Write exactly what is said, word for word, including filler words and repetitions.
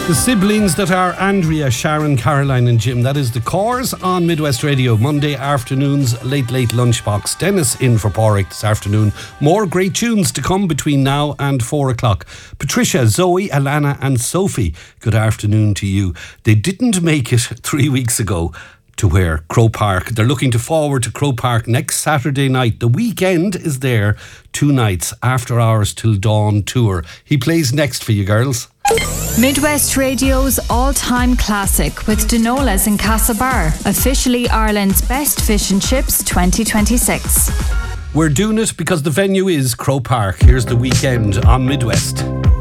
The siblings that are Andrea, Sharon, Caroline and Jim. That is the Cores on Midwest Radio. Monday afternoon's Late Late Lunchbox. Dennis in for Porrick this afternoon. More great tunes to come between now and four o'clock. Patricia, Zoe, Alana and Sophie, good afternoon to you. They didn't make it three weeks ago to where Croke Park. They're looking to forward to Croke Park next Saturday night. The weekend is there. Two nights, After Hours Till Dawn tour. He plays next for you girls. Midwest Radio's all-time classic with Denolas in Castlebar, officially Ireland's best fish and chips twenty twenty-six. We're doing it because the venue is Croke Park. Here's The Weekend on Midwest.